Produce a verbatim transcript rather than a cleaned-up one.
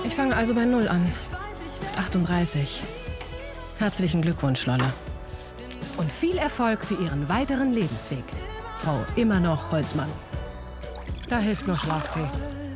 Ich fange also bei Null an. achtunddreißig. Herzlichen Glückwunsch, Lolla. Und viel Erfolg für Ihren weiteren Lebensweg, Frau immer noch Holzmann. Da hilft nur Schlaftee.